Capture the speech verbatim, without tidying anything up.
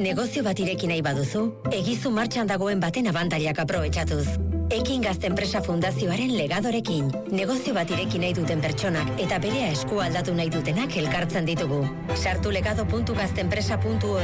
Negozio bat ireki nahi baduzu, egizu martxan dagoen baten abantariak aprobetxatuz. Ekin Gazte Enpresa Fundazioaren legadorekin. Negozio bat ireki nahi duten pertsonak eta berea esku aldatu nahi dutenak elkartzen ditugu. Sartu legado puntu gazteenpresa puntu